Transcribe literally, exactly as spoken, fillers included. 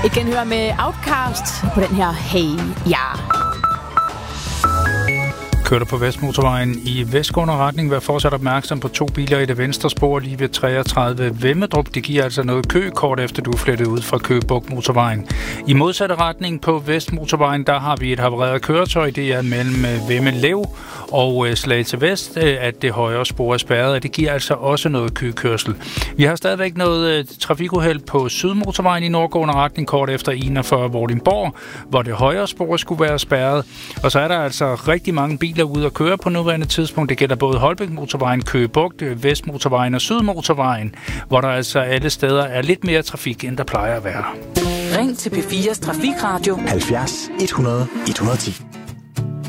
Et genhør med Outcast på den her Hey Ja. Kører du på Vestmotorvejen i vestgående retning, vær fortsat opmærksom på to biler i det venstre spor lige ved treogtredive Vemmedrup. Det giver altså noget kø kort efter du er flettet ud fra Køge Bugt Motorvejen. I modsatte retning på Vestmotorvejen, der har vi et havareret køretøj. Det er mellem Vemmelev og Slagelse Vest, at det højre spor er spærret, og det giver altså også noget køkørsel. Vi har stadigvæk noget trafikuheld på Sydmotorvejen i nordgående retning kort efter enogfyrre Vordingborg, hvor det højre spor skulle være spærret. Og så er der altså rigtig mange biler ude at køre på nuværende tidspunkt. Det gælder både Holbæk Motorvejen, Køge Bugt, Vestmotorvejen og Sydmotorvejen, hvor der altså alle steder er lidt mere trafik, end der plejer at være. Ring til P fires Trafikradio halvfjerds et hundrede et hundrede og ti.